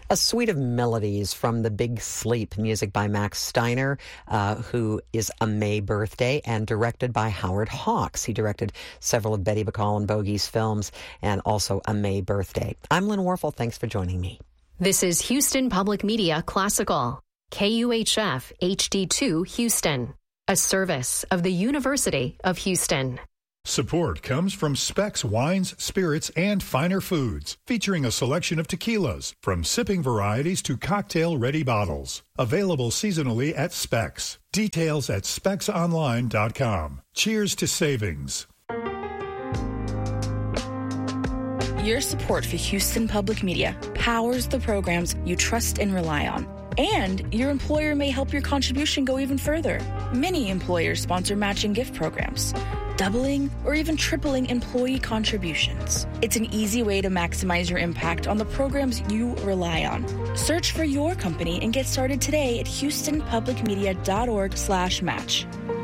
A suite of melodies from The Big Sleep, music by Max Steiner, who is A May Birthday, and directed by Howard Hawks. He directed several of Betty Bacall and Bogey's films, and also A May Birthday. I'm Lynn Warfel. Thanks for joining me. This is Houston Public Media Classical, KUHF HD2 Houston, a service of the University of Houston. Support comes from Specs Wines, Spirits, and Finer Foods, featuring a selection of tequilas, from sipping varieties to cocktail-ready bottles. Available seasonally at Specs. Details at specsonline.com. Cheers to savings. Your support for Houston Public Media powers the programs you trust and rely on. And your employer may help your contribution go even further. Many employers sponsor matching gift programs, doubling or even tripling employee contributions. It's an easy way to maximize your impact on the programs you rely on. Search for your company and get started today at houstonpublicmedia.org/match.